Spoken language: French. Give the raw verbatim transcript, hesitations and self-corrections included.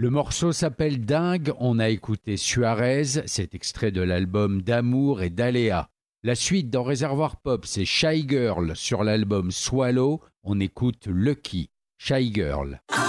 Le morceau s'appelle Dingue, on a écouté Suarez, c'est extrait de l'album D'amour et d'aléa. La suite dans Réservoir Pop, c'est Shy Girl sur l'album Swallow, on écoute Lucky, Shy Girl. I